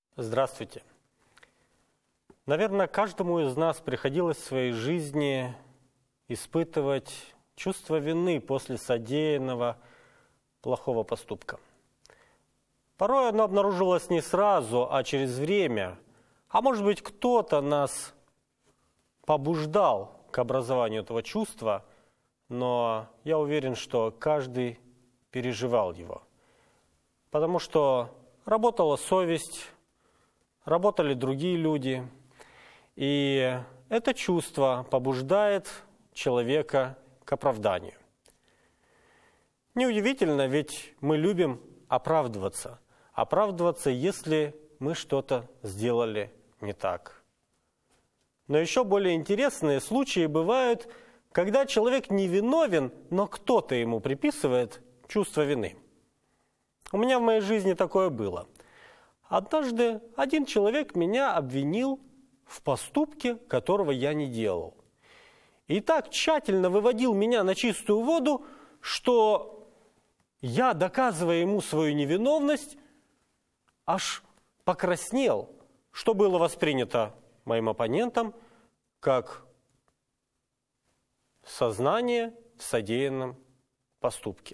Здравствуйте. Наверное, каждому из нас приходилось в своей жизни испытывать чувство вины после содеянного плохого поступка. Порой оно обнаружилось не сразу, а через время. А может быть, кто-то нас побуждал к образованию этого чувства, но я уверен, что каждый переживал его. Потому что работала совесть, работали другие люди, и это чувство побуждает человека к оправданию. Неудивительно, ведь мы любим оправдываться. Оправдываться, если мы что-то сделали не так. Но еще более интересные случаи бывают, когда человек невиновен, но кто-то ему приписывает чувство вины. У меня в моей жизни такое было. Однажды один человек меня обвинил в поступке, которого я не делал. И так тщательно выводил меня на чистую воду, что я, доказывая ему свою невиновность, аж покраснел, что было воспринято моим оппонентом как сознание в содеянном поступке.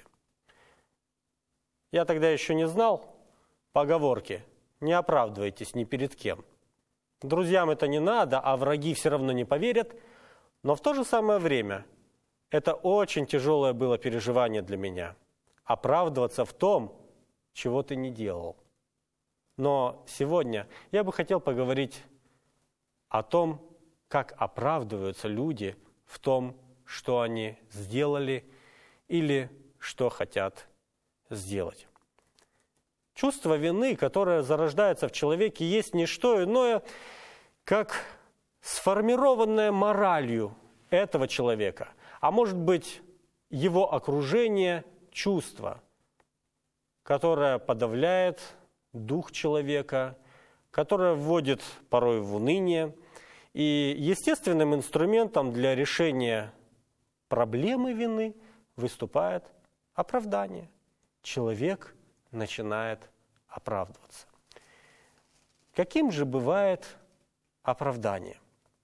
Я тогда еще не знал поговорки «не оправдывайтесь ни перед кем». Друзьям это не надо, а враги все равно не поверят. Но в то же самое время это очень тяжелое было переживание для меня. Оправдываться в том, чего ты не делал. Но сегодня я бы хотел поговорить о том, как оправдываются люди в том, что они сделали или что хотят сделать. Чувство вины, которое зарождается в человеке, есть не что иное, как сформированное моралью этого человека, а может быть, его окружение чувство, которое подавляет дух человека, которое вводит порой в уныние. И естественным инструментом для решения проблемы вины выступает оправдание. Человек начинает оправдываться. Каким же бывает оправдание?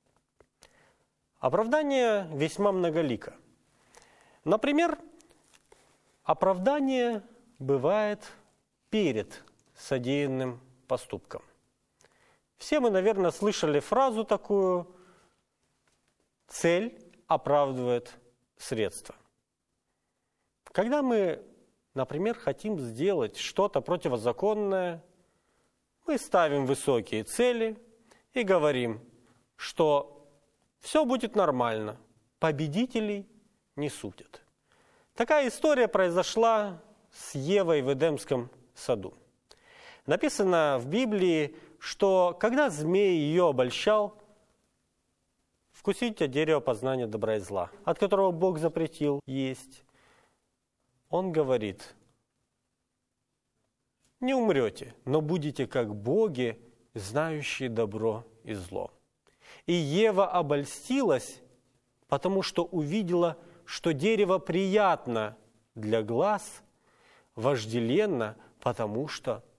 Оправдание весьма многолико. Например, оправдание бывает перед содеянным поступком. Все мы, наверное, слышали фразу такую: «Цель оправдывает средства». Когда мы, например, хотим сделать что-то противозаконное, мы ставим высокие цели и говорим, что все будет нормально, победителей не судят. Такая история произошла с Евой в Эдемском саду. Написано в Библии, что когда змей ее обольщал, вкусить от дерева познания добра и зла, от которого Бог запретил есть, он говорит: не умрете, но будете как боги, знающие добро и зло. И Ева обольстилась, потому что увидела, что дерево приятно для глаз, вожделенно, потому что